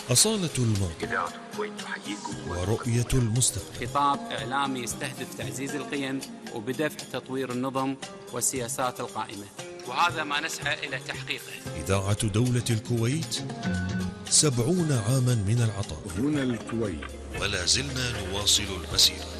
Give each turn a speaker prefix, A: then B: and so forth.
A: أصالة الماضي
B: إذاعة الكويت تحييكم
A: ورؤية المستقبل.
C: خطاب إعلامي يستهدف تعزيز القيم وبدفع تطوير النظم والسياسات القائمة، وهذا ما نسعى إلى تحقيقه.
A: إذاعة دولة الكويت 70 عاما من العطاء،
D: هنا الكويت،
A: ولا زلنا نواصل المسيرة.